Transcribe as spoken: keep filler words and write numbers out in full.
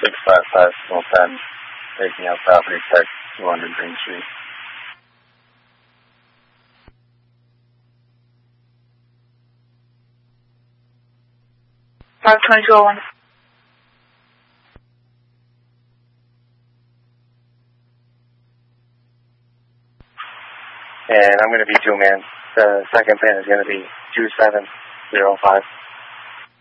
six five five Small Patent, taking out property text two hundred Green Street. five twenty-two oh one. And I'm going to be two man. The second pin is going to be two seven zero five.